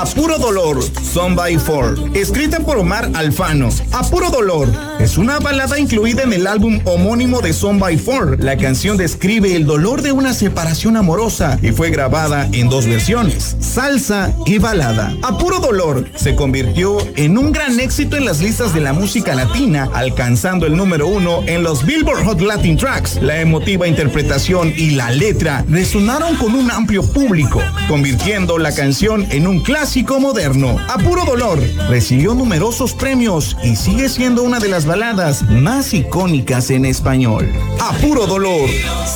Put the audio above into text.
A Puro Dolor, Son by Four, escrita por Omar Alfano. A Puro Dolor es una balada incluida en el álbum homónimo de Son by Four. La canción describe el dolor de una separación amorosa y fue grabada en dos versiones, salsa y balada. A Puro Dolor se convirtió en un gran éxito en las listas de la música latina, alcanzando el número 1 en los Billboard Hot Latin Tracks. La emotiva interpretación y la letra resonaron con un amplio público, convirtiendo la canción en un clásico moderno. A Puro Dolor recibió numerosos premios y sigue siendo una de las baladas más icónicas en español. A Puro Dolor.